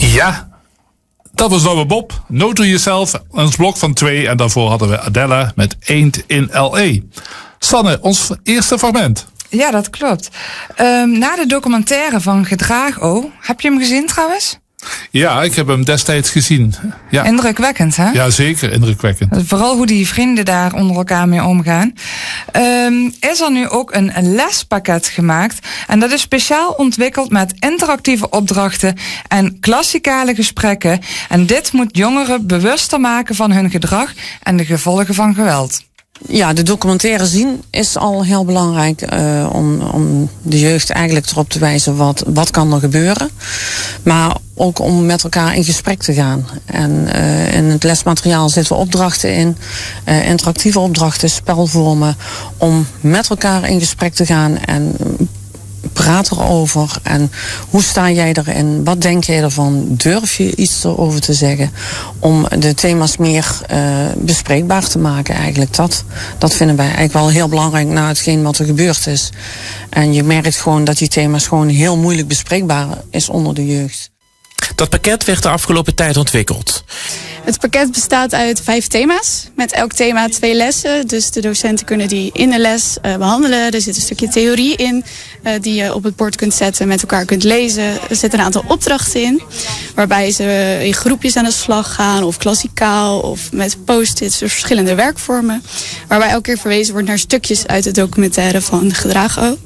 Ja, dat was Douwe Bob. No to Yourself, ons blok van 2. En daarvoor hadden we Adele met Ain't in L.A. Sanne, ons eerste fragment. Ja, dat klopt. Na de documentaire van Gedraag O, heb je hem gezien trouwens? Ja, ik heb hem destijds gezien. Ja. Indrukwekkend, hè? Ja, zeker indrukwekkend. Vooral hoe die vrienden daar onder elkaar mee omgaan. Is er nu ook een lespakket gemaakt. En dat is speciaal ontwikkeld met interactieve opdrachten en klassikale gesprekken. En dit moet jongeren bewuster maken van hun gedrag en de gevolgen van geweld. Ja, de documentaire zien is al heel belangrijk om de jeugd eigenlijk erop te wijzen wat kan er gebeuren. Maar ook om met elkaar in gesprek te gaan. En in het lesmateriaal zitten opdrachten in, interactieve opdrachten, spelvormen, om met elkaar in gesprek te gaan en praat erover. En hoe sta jij erin? Wat denk jij ervan? Durf je iets erover te zeggen? Om de thema's meer bespreekbaar te maken eigenlijk. Dat vinden wij eigenlijk wel heel belangrijk na hetgeen wat er gebeurd is. En je merkt gewoon dat die thema's gewoon heel moeilijk bespreekbaar is onder de jeugd. Dat pakket werd de afgelopen tijd ontwikkeld. Het pakket bestaat uit 5 thema's. Met elk thema 2 lessen. Dus de docenten kunnen die in de les behandelen. Er zit een stukje theorie in die je op het bord kunt zetten, met elkaar kunt lezen. Er zitten een aantal opdrachten in. Waarbij ze in groepjes aan de slag gaan. Of klassikaal of met post-its. Dus verschillende werkvormen. Waarbij elke keer verwezen wordt naar stukjes uit de documentaire van Gedraag O.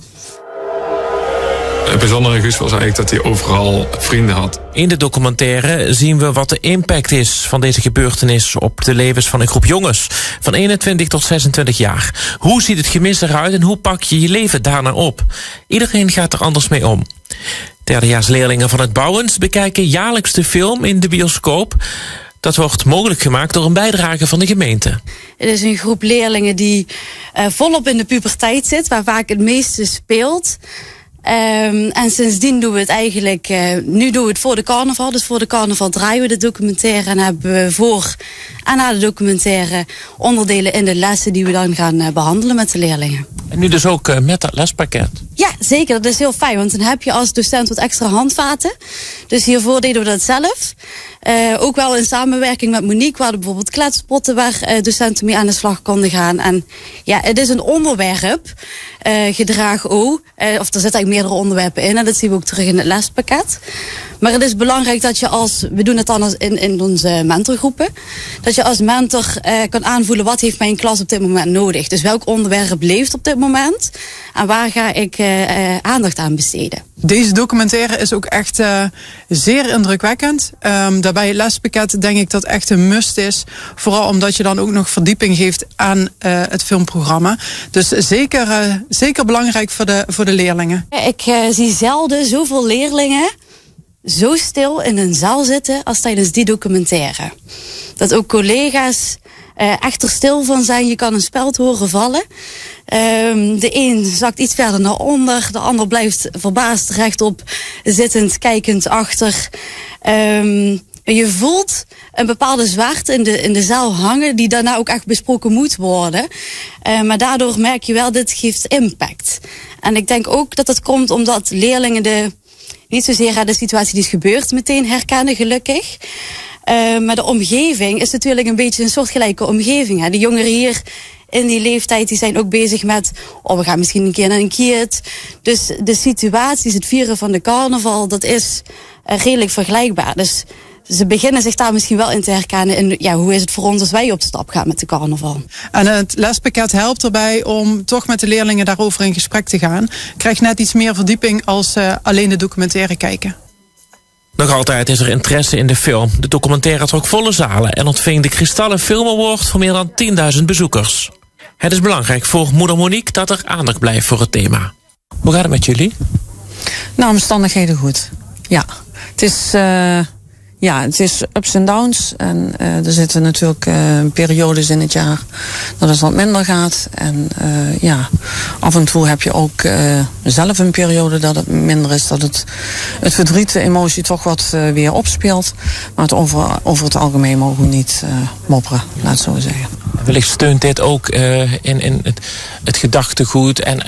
Het bijzondere aan Guus was eigenlijk dat hij overal vrienden had. In de documentaire zien we wat de impact is van deze gebeurtenis op de levens van een groep jongens van 21 tot 26 jaar. Hoe ziet het gemis eruit en hoe pak je je leven daarna op? Iedereen gaat er anders mee om. Derdejaarsleerlingen van het Bouwens bekijken jaarlijks de film in de bioscoop. Dat wordt mogelijk gemaakt door een bijdrage van de gemeente. Het is een groep leerlingen die volop in de puberteit zit, waar vaak het meeste speelt. En sindsdien doen we het eigenlijk, nu doen we het voor de carnaval. Dus voor de carnaval draaien we de documentaire en hebben we voor en na de documentaire onderdelen in de lessen die we dan gaan behandelen met de leerlingen. En nu dus ook met dat lespakket? Ja, zeker. Dat is heel fijn, want dan heb je als docent wat extra handvaten. Dus hiervoor deden we dat zelf. Ook wel in samenwerking met Monique. We hadden bijvoorbeeld kletspotten waar docenten mee aan de slag konden gaan. En ja, het is een onderwerp, Gedraag O. Of er zitten eigenlijk meerdere onderwerpen in. En dat zien we ook terug in het lespakket. Maar het is belangrijk dat je we doen het dan in onze mentorgroepen. Dat je als mentor kan aanvoelen wat heeft mijn klas op dit moment nodig. Dus welk onderwerp leeft op dit moment. En waar ga ik aandacht aan besteden. Deze documentaire is ook echt zeer indrukwekkend. Daarbij het lespakket denk ik dat echt een must is. Vooral omdat je dan ook nog verdieping geeft aan het filmprogramma. Dus zeker belangrijk voor de leerlingen. Ik zie zelden zoveel leerlingen zo stil in een zaal zitten als tijdens die documentaire. Dat ook collega's echt er stil van zijn. Je kan een speld horen vallen. De een zakt iets verder naar onder. De ander blijft verbaasd rechtop zittend, kijkend achter. Je voelt een bepaalde zwaarte in de zaal hangen die daarna ook echt besproken moet worden. Maar daardoor merk je wel, dit geeft impact. En ik denk ook dat het komt omdat leerlingen niet zozeer de situatie die is gebeurd meteen herkennen, gelukkig. Maar de omgeving is natuurlijk een beetje een soortgelijke omgeving. Hè. De jongeren hier in die leeftijd die zijn ook bezig met, we gaan misschien een keer naar een kiet. Dus de situaties, het vieren van de carnaval, dat is redelijk vergelijkbaar. Dus ze beginnen zich daar misschien wel in te herkennen. En hoe is het voor ons als wij op stap gaan met de carnaval? En het lespakket helpt erbij om toch met de leerlingen daarover in gesprek te gaan. Krijg net iets meer verdieping als alleen de documentaire kijken. Nog altijd is er interesse in de film. De documentaire trok volle zalen en ontving de Kristallen Film Award voor meer dan 10.000 bezoekers. Het is belangrijk voor moeder Monique dat er aandacht blijft voor het thema. Hoe gaat het met jullie? Nou, omstandigheden goed. Ja, het is ups en downs. En er zitten natuurlijk periodes in het jaar dat het wat minder gaat. En af en toe heb je ook zelf een periode dat het minder is. Dat het verdriet, de emotie toch wat weer opspeelt. Maar over het algemeen mogen we niet mopperen, laat het zo zeggen. Wellicht steunt dit ook in het gedachtegoed en